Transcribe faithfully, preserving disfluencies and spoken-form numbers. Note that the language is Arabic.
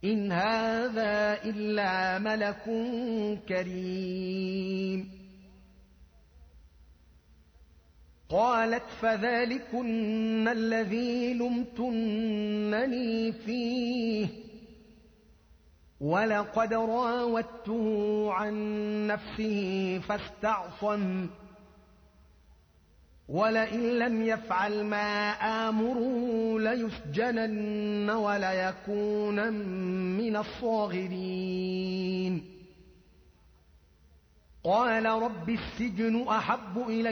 إن هذا إلا ملك كريم. قالت فذلكن الذي لمتنني فيه ولقد راودته عن نفسه فاستعصم ولئن لم يفعل ما آمره ليسجنن وليكونن من الصاغرين. قال رب السجن أحب إلي